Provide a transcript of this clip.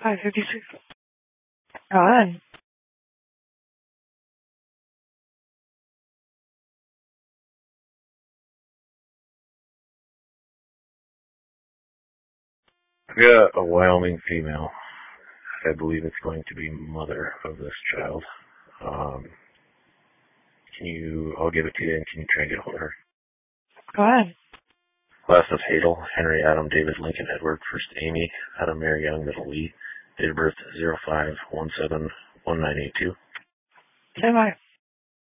556. Go ahead. I've got a Wyoming female. I believe it's going to be mother of this child. I'll give it to you, and can you try and get a hold of her? Go ahead. Last is Hadel, Henry Adam David Lincoln Edward, first Amy, Adam Mary Young, middle Lee, date of birth 05/17/1982. Stand by.